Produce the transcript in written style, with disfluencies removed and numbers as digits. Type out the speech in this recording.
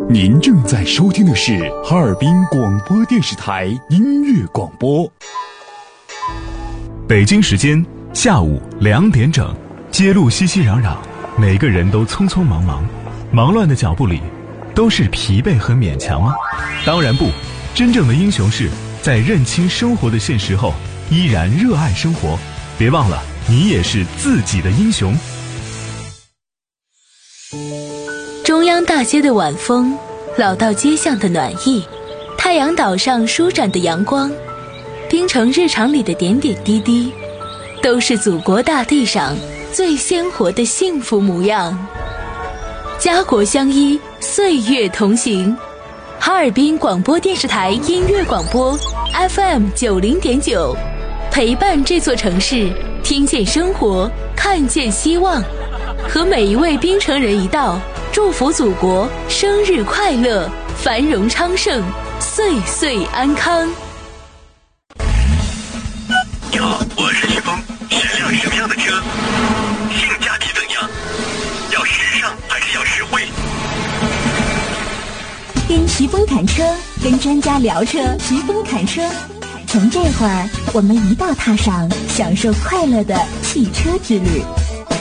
您正在收听的是哈尔滨广播电视台音乐广播。 北京时间下午2点整，街路熙熙攘攘，每个人都匆匆忙忙，忙乱的脚步里，都是疲惫和勉强吗？当然不，真正的英雄是在认清生活的现实后，依然热爱生活。别忘了，你也是自己的英雄。 中央大街的晚风，老道街巷的暖意，太阳岛上舒展的阳光，冰城日常里的点点滴滴，都是祖国大地上最鲜活的幸福模样。家国相依，岁月同行。哈尔滨广播电视台音乐广播 FM90.9， 陪伴这座城市，听见生活，看见希望。和每一位冰城人一道，祝福祖国生日快乐，繁荣昌盛，岁岁安康。 你好，我是徐峰，是辆什么样的车？性价比怎样？要时尚还是要实惠？ 跟徐峰谈车，跟专家聊车，徐峰谈车。从这会儿，我们一道踏上享受快乐的汽车之旅。